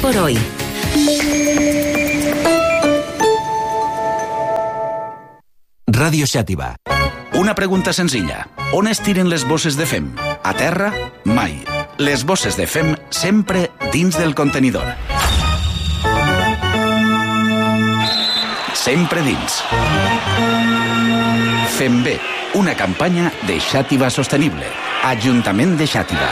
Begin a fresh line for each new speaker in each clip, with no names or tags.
por hoy.
Ràdio Xàtiva.
Una pregunta senzilla. On es tiren les bosses de fem? A terra? Mai. Les bosses de fem sempre dins del contenidor. Sempre dins. Fem bé, una campanya de Xàtiva Sostenible. Ajuntament de Xàtiva.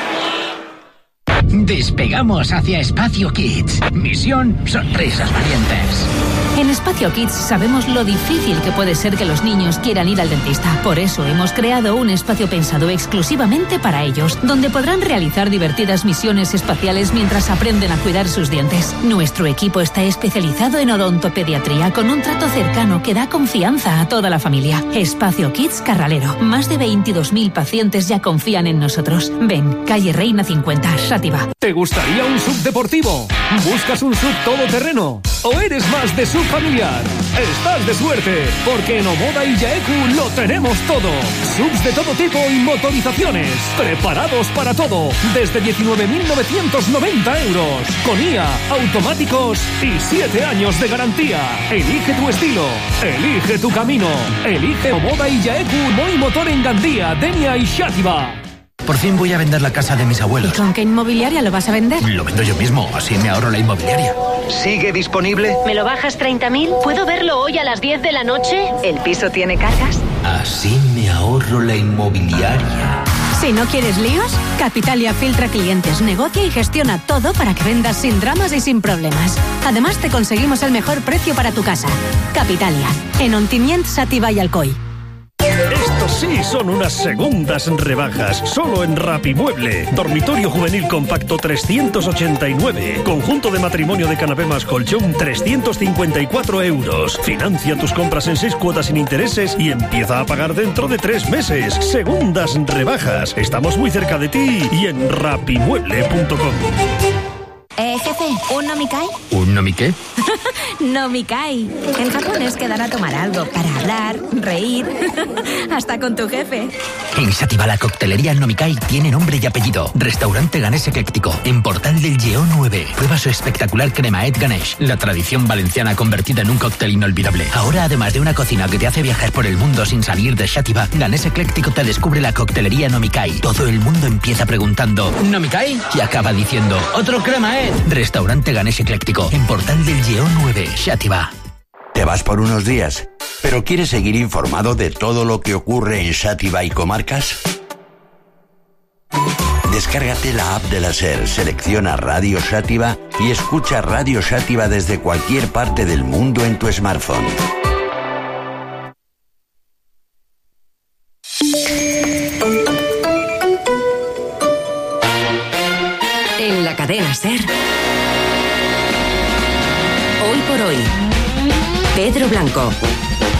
Despegamos hacia Espacio Kids. Misión: sonrisas valientes.
En Espacio Kids sabemos lo difícil que puede ser que los niños quieran ir al dentista. Por eso hemos creado un espacio pensado exclusivamente para ellos, donde podrán realizar divertidas misiones espaciales mientras aprenden a cuidar sus dientes. Nuestro equipo está especializado en odontopediatría, con un trato cercano que da confianza a toda la familia. Espacio Kids Carralero. Más de 22.000 pacientes ya confían en nosotros. Ven, calle Reina 50, Xàtiva.
¿Te gustaría un SUV deportivo? ¿Buscas un SUV todoterreno? ¿O eres más de SUV familiar? Estás de suerte, porque en Omoda y Yaeku lo tenemos todo. SUVs de todo tipo y motorizaciones, preparados para todo, desde 19.990 euros, con IA, automáticos y 7 años de garantía. Elige tu estilo, elige tu camino, elige Omoda y Yaeku Moi Motor en Gandía, Denia y Xàtiva.
Por fin voy a vender la casa de mis abuelos.
¿Y con qué inmobiliaria lo vas a vender?
Lo vendo yo mismo, así me ahorro la inmobiliaria.
¿Sigue disponible?
¿Me lo bajas 30.000? ¿Puedo verlo hoy a las 10 de la noche? ¿El piso tiene cargas?
Así me ahorro la inmobiliaria.
Si no quieres líos, Capitalia filtra clientes, negocia y gestiona todo para que vendas sin dramas y sin problemas. Además, te conseguimos el mejor precio para tu casa. Capitalia, en Ontinyent, Xàtiva y Alcoi.
Estos sí son unas segundas rebajas, solo en Rapimueble. Dormitorio juvenil compacto 389. Conjunto de matrimonio de canapé más colchón 354 euros. Financia tus compras en 6 cuotas sin intereses y empieza a pagar dentro de 3 meses. Segundas rebajas. Estamos muy cerca de ti y en rapimueble.com.
Jefe, ¿un nomikai?
¿Un nomiqué?
Nomikai. En japonés quedará tomar algo para hablar, reír, hasta con tu jefe.
En Xàtiva la coctelería Nomikai tiene nombre y apellido. Restaurante Ganés Ecléctico, en Portal del Lleó 9. Prueba su espectacular cremaet Ganesh, la tradición valenciana convertida en un cóctel inolvidable. Ahora, además de una cocina que te hace viajar por el mundo sin salir de Xàtiva, Ganés Ecléctico te descubre la coctelería Nomikai. Todo el mundo empieza preguntando ¿Nomikai? Y acaba diciendo ¡otro cremaet! Restaurante Ganés Ecléctico, en Portal del Lleó 9, Xàtiva.
¿Te vas por unos días, pero quieres seguir informado de todo lo que ocurre en Xàtiva y comarcas? Descárgate la app de la SER, selecciona Radio Xàtiva y escucha Radio Xàtiva desde cualquier parte del mundo en tu smartphone.
En la cadena SER, hoy por hoy, Pedro Blanco.